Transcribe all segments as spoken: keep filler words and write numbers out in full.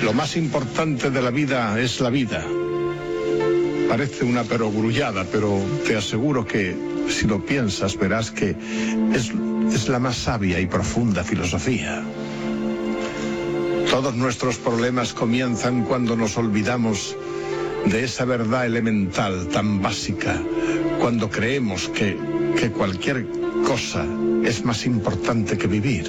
Lo más importante de la vida es la vida. Parece una perogrullada, pero te aseguro que si lo piensas verás que es, es la más sabia y profunda filosofía. Todos nuestros problemas comienzan cuando nos olvidamos de esa verdad elemental tan básica, cuando creemos que, que cualquier cosa es más importante que vivir.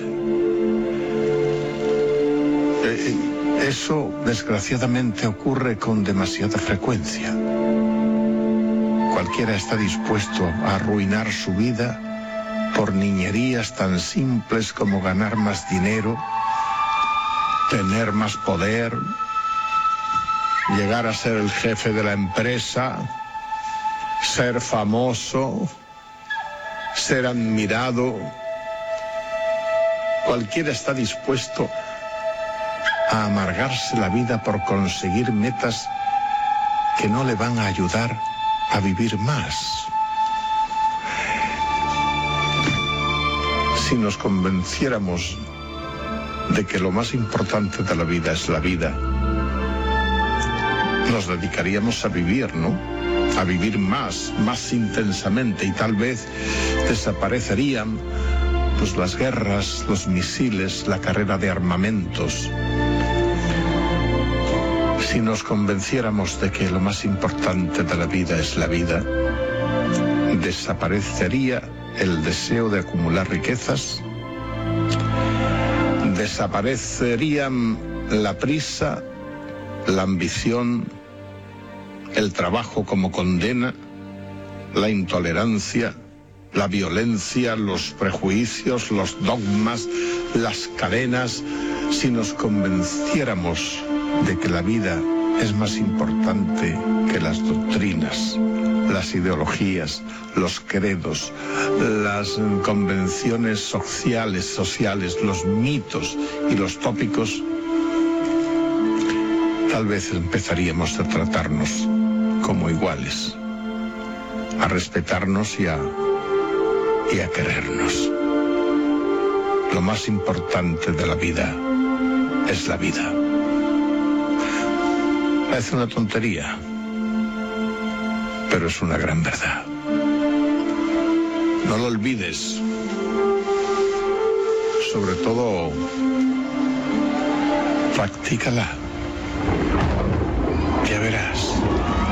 Eh, eso, desgraciadamente, ocurre con demasiada frecuencia. Cualquiera está dispuesto a arruinar su vida por niñerías tan simples como ganar más dinero, tener más poder, llegar a ser el jefe de la empresa, ser famoso, ser admirado. Cualquiera está dispuesto a amargarse la vida por conseguir metas que no le van a ayudar a vivir más. Si nos convenciéramos de que lo más importante de la vida es la vida, nos dedicaríamos a vivir, ¿no? A vivir más, más intensamente, y tal vez desaparecerían pues las guerras, los misiles, la carrera de armamentos. Si nos convenciéramos de que lo más importante de la vida es la vida, desaparecería el deseo de acumular riquezas, desaparecerían la prisa, la ambición, el trabajo como condena, la intolerancia, la violencia, los prejuicios, los dogmas, las cadenas. Si nos convenciéramos de que la vida es más importante que las doctrinas, las ideologías, los credos, las convenciones sociales, sociales, los mitos y los tópicos, tal vez empezaríamos a tratarnos como iguales, a respetarnos y a, y a querernos. Lo más importante de la vida es la vida. Parece una tontería, pero es una gran verdad. No lo olvides. Sobre todo, practícala. Ya verás.